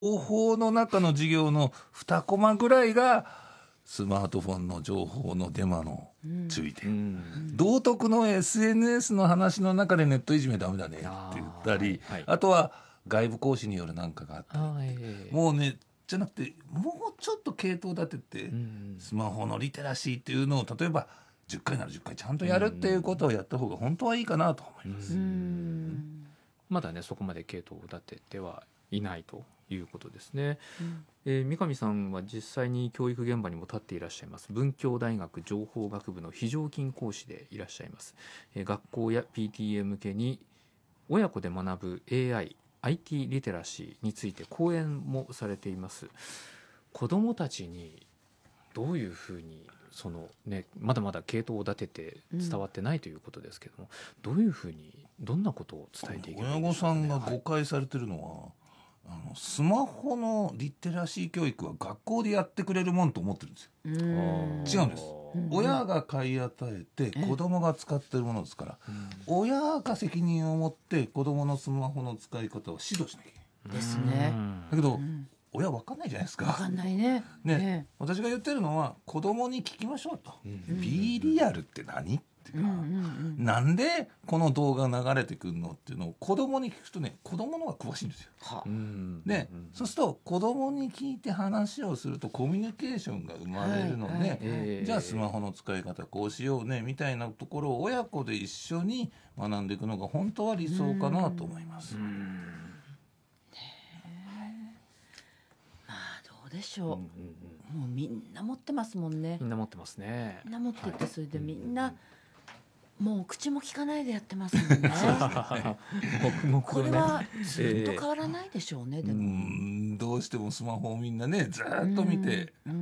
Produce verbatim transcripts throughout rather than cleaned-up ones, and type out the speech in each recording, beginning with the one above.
情報の中の授業のにコマぐらいがスマートフォンの情報のデマの注意点、うん、道徳の エスエヌエス の話の中でネットいじめダメだねって言ったり、あ,、はいはい、あとは外部講師によるなんかがあったり、あ、えー、もうねじゃなくてもうちょっと系統立てて、うん、スマホのリテラシーっていうのを例えばじゅっかいならじゅっかいちゃんとやるっていうことをやった方が本当はいいかなと思います。 うん、まだねそこまで系統を立ててはいないということですね、うん、えー、三上さんは実際に教育現場にも立っていらっしゃいます。文教大学情報学部の非常勤講師でいらっしゃいます、えー、学校や ピーティーエー 向けに親子で学ぶ エーアイ、アイティー リテラシーについて講演もされています。子どもたちにどういうふうにその、ね、まだまだ系統を立てて伝わってないということですけども、うん、どういうふうにどんなことを伝えていけばいいんでしょうかね。 親御さんが誤解されてるのは、はい、あのスマホのリテラシー教育は学校でやってくれるもんと思ってるんですよ。うーん、違うんです。親が買い与えて子供が使ってるものですから、親が責任を持って子供のスマホの使い方を指導しなきゃいけないですね。 だけど、うん、親分かんないじゃないですか。 分かんないね。 ね、ね、私が言ってるのは子供に聞きましょうと、うん、B リアルって何っていうか、うんうんうん、なんでこの動画流れてくるのっていうのを子供に聞くとね、子供の方が詳しいんですよ。はあ、で、うん、そうすると子供に聞いて話をするとコミュニケーションが生まれるので、はいはいはい、じゃあスマホの使い方こうしようねみたいなところを親子で一緒に学んでいくのが本当は理想かなと思います。うん、うん、 でしょう、うんうんうん、もうみんな持ってますもんね。 みんな持ってますね。 みんな持ってて、はい、それでみんな、うん、もう口も聞かないでやってますもんね。これはずっと変わらないでしょうね。えー、でもうんどうしてもスマホをみんなねずっと見て、うんうん、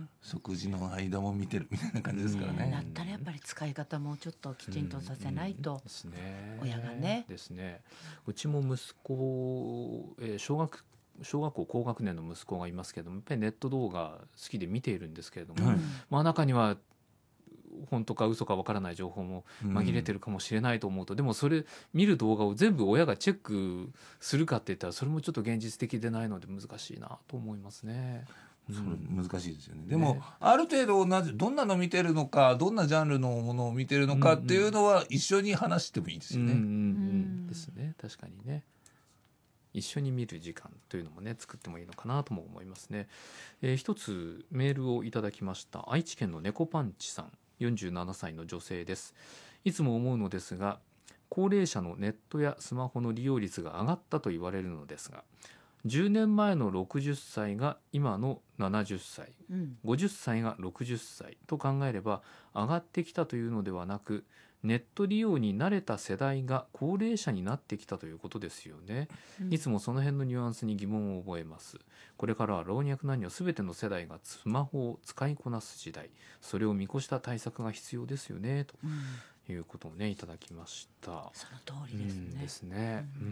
食事の間も見てるみたいな感じですからね。 だったらやっぱり使い方もちょっときちんとさせないと、うんうんですね、親がねですね。うちも息子、えー、小学小学校高学年の息子がいますけれども、やっぱりネット動画好きで見ているんですけれども、うん、まあ中には本当か嘘かわからない情報も紛れてるかもしれないと思うと、うん、でもそれ見る動画を全部親がチェックするかっていったらそれもちょっと現実的でないので難しいなと思いますね。 うん、それ難しいですよね。でも、ね、ある程度同じどんなの見てるのかどんなジャンルのものを見てるのかっていうのは一緒に話してもいいですよね。うんうんうん、 ですね。確かにね。一緒に見る時間というのもね作ってもいいのかなとも思いますね。えー、一つメールをいただきました。愛知県の猫パンチさん、よんじゅうななさいの女性です。いつも思うのですが、高齢者のネットやスマホの利用率が上がったと言われるのですが、じゅうねんまえのろくじゅっさいが今のななじゅっさい、うん、ごじゅっさいがろくじゅっさいと考えれば上がってきたというのではなく、ネット利用に慣れた世代が高齢者になってきたということですよね、うん、いつもその辺のニュアンスに疑問を覚えます。これからは老若男女すべての世代がスマホを使いこなす時代、それを見越した対策が必要ですよね、ということをねいただきました。 その通りですね、 うんですね、うんうん、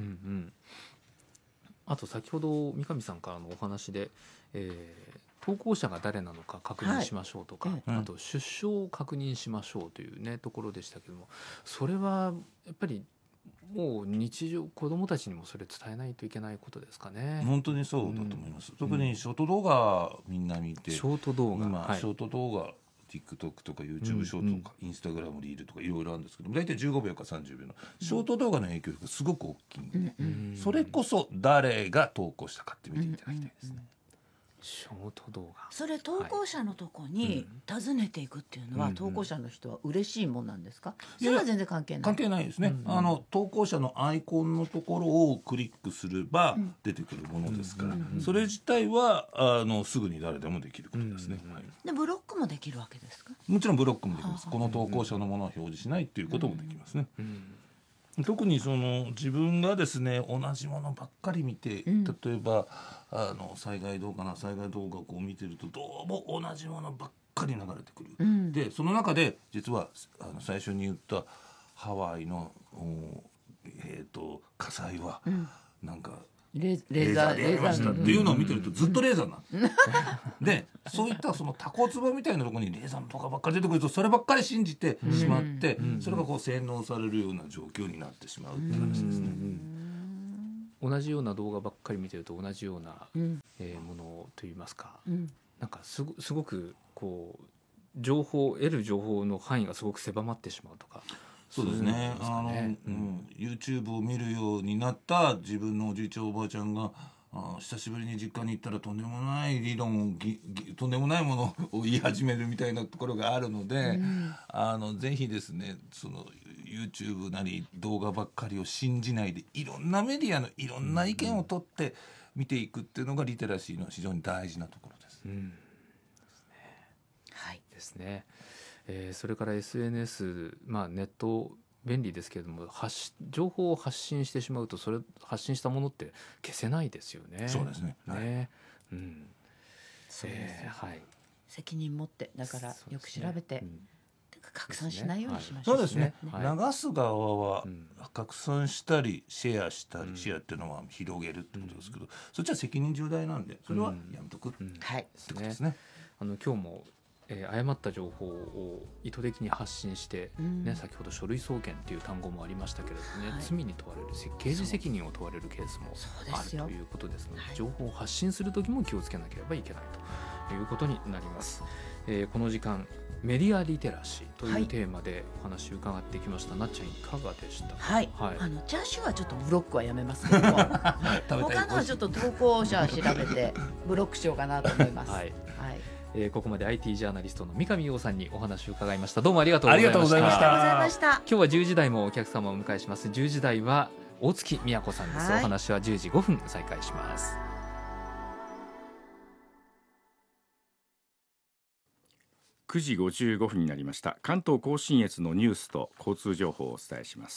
あと先ほど三上さんからのお話で、えー投稿者が誰なのか確認しましょうとか、はい、あと出生を確認しましょうというねところでしたけども、それはやっぱりもう日常子どもたちにもそれ伝えないといけないことですかね。 本当にそうだと思います、うん、特にショート動画みんな見て、 ショート動画、 今、はい、ショート動画 TikTok とか YouTube ショートとか、うんうん、Instagram リールとかいろいろあるんですけども、大体じゅうごびょうかさんじゅうびょうのショート動画の影響がすごく大きいんで、うんうん、それこそ誰が投稿したかって見ていただきたいですね、うんうんうん。 ショート動画、 それ投稿者のとこに訪ねていくっていうのは、はい、投稿者の人は嬉しいもんなんですか？それは全然関係ない。 関係ないですね、うんうん、あの投稿者のアイコンのところをクリックすれば出てくるものですから、うんうん、それ自体はあのすぐに誰でもできることですね、うんうん、はい、 でブロックもできるわけですか？ もちろんブロックもできます。この投稿者のものは表示しないっていうこともできますね、うんうん、特にその自分がですね同じものばっかり見て、うん、例えばあの災害動画な災害動画をこう見てるとどうも同じものばっかり流れてくる、うん、でその中で実はあの最初に言ったハワイの、えー、と火災はなんか、うん、レ, レーザーでやりましたっていうのを見てるとずっとレーザーなんです、うん、でそういったそのタコツボみたいなところにレーザーのとかばっかり出てくるとそればっかり信じてしまって、うん、それがこう洗脳されるような状況になってしまうって話ですね、うんうん、 同じような動画ばっかり見てると同じような、 うんえーものといいますか、 うんなんかすご、すごくこう情報得る情報の範囲がすごく狭まってしまうとか。 そうですね。 そういうあの、 のですかねうん、YouTube を見るようになった自分のおじいちゃんおばあちゃんが、あ久しぶりに実家に行ったらとんでもない理論をぎぎとんでもないものを言い始めるみたいなところがあるので、 うんあのぜひですね、その YouTube なり動画ばっかりを信じないで、いろんなメディアのいろんな意見を取って見ていくっていうのがリテラシーの非常に大事なところです。 うんはいですね。えーそれから エスエヌエス、まあ、ネット便利ですけれども、発し情報を発信してしまうと、それ発信したものって消せないですよね。 そうですね。はいね、うん、 そうですよ、 えーはい。 責任持ってだからよく調べて、 うん拡散しないようにしましょう。 そうですね。 はい流す側はうん拡散したりシェアしたり、 うんシェアっていうのは広げるってことですけど、そっちは責任重大なんで、それはやめとくってうんはいことですね。 あの今日も、えー誤った情報を意図的に発信して、 うんね、先ほど書類送検っていう単語もありましたけれどもね、 はい罪に問われるせ刑事責任を問われるケースもそうであるすよということですので、 はい情報を発信する時も気をつけなければいけないということになります。えーこの時間メディアリテラシーとはいいうテーマでお話を伺ってきました。なっちゃんいかがでしたか？ はい、 はいあのチャーシューはちょっとブロックはやめますけども食べたい他のはちょっと投稿者調べてブロックしようかなと思います。 はい、 はい、 えーここまで アイティー ジャーナリストの三上洋さんにお話を伺いました。どうもありがとうございました。 ありがとうございましたありがとうございました。 今日はじゅうじ台もお客様をお迎えします。じゅうじ台は大月美也子さんです。 はいお話はじゅうじごふん再開します。 くじごじゅうごふんになりました。関東甲信越のニュースと交通情報をお伝えします。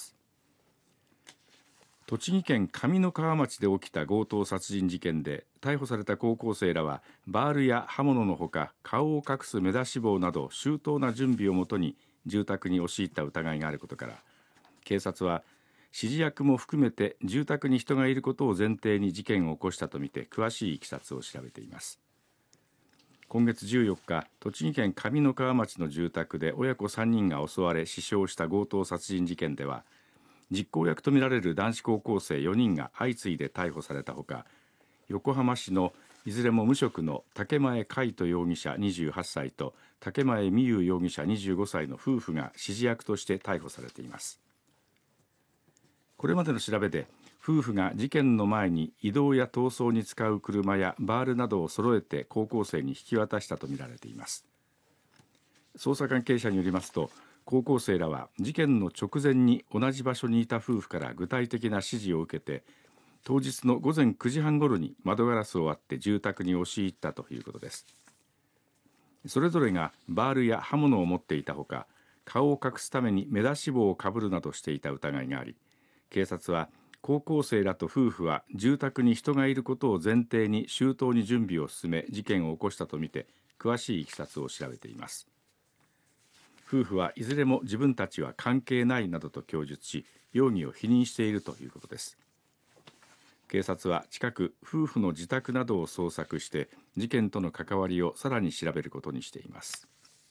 栃木県上三川町で起きた強盗殺人事件で逮捕された高校生らはバールや刃物のほか顔を隠す目出し帽など周到な準備をもとに住宅に押し入った疑いがあることから、警察は指示役も含めて住宅に人がいることを前提に事件を起こしたとみて詳しいいきさつを調べています。今月じゅうよっか、栃木県上三川町の住宅で親子さんにんが襲われ死傷した強盗殺人事件では、実行役とみられる男子高校生よにんが相次いで逮捕されたほか、横浜市のいずれも無職の竹前海斗容疑者にじゅうはっさいと竹前美優容疑者にじゅうごさいの夫婦が指示役として逮捕されています。これまでの調べで、夫婦が事件の前に移動や逃走に使う車やバールなどを揃えて高校生に引き渡したとみられています。捜査関係者によりますと、高校生らは事件の直前に同じ場所にいた夫婦から具体的な指示を受けて、当日のごぜんくじはんごろに窓ガラスを割って住宅に押し入ったということです。それぞれがバールや刃物を持っていたほか、顔を隠すために目出し帽をかぶるなどしていた疑いがあり、警察は高校生らと夫婦は住宅に人がいることを前提に周到に準備を進め事件を起こしたとみて詳しいいきさつを調べています。夫婦はいずれも自分たちは関係ないなどと供述し、容疑を否認しているということです。警察は近く夫婦の自宅などを捜索して事件との関わりをさらに調べることにしています。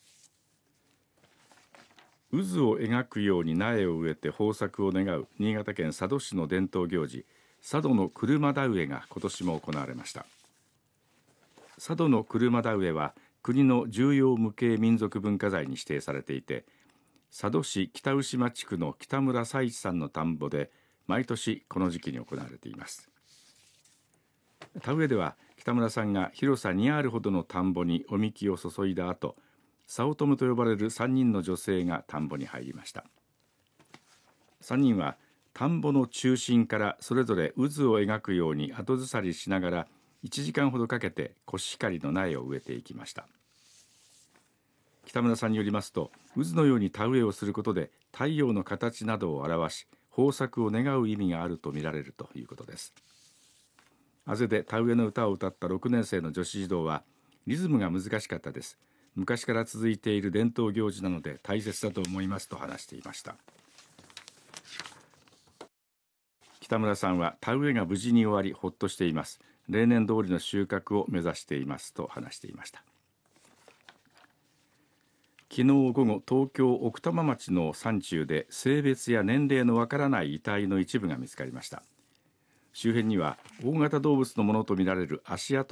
渦を描くように苗を植えて豊作を願う新潟県佐渡市の伝統行事、佐渡の車田植えが今年も行われました。佐渡の車田植えは国の重要無形民族文化財に指定されていて、佐渡市北牛間地区の北村佐一さんの田んぼで毎年この時期に行われています。田植えでは北村さんが広さにアールほどの田んぼにおみきを注いだ後、早乙女と呼ばれるさんにんの女性が田んぼに入りました。さんにんは田んぼの中心からそれぞれ渦を描くように後ずさりしながらいちじかんほどかけてコシヒカリの苗を植えていきました。北村さんによりますと、渦のように田植えをすることで太陽の形などを表し豊作を願う意味があるとみられるということです。あぜで田植えの歌を歌ったろくねん生の女子児童は、リズムが難しかったです。昔から続いている伝統行事なので大切だと思いますと話していました。北村さんは田植えが無事に終わりほっとしています。例年通りの収穫を目指していますと話していました。昨日午後、東京奥多摩町の山中で性別や年齢のわからない遺体の一部が見つかりました。 周辺には大型動物のものとみられる足跡